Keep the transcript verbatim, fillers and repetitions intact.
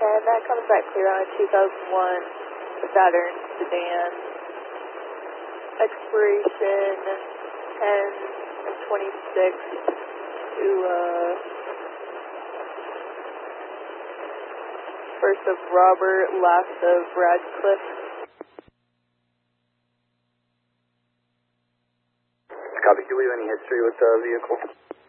And that comes back clear on a two thousand one Saturn sedan. Expiration ten of twenty-six to uh, first of Robert, last of Radcliffe. Copy, do we have any history with the vehicle?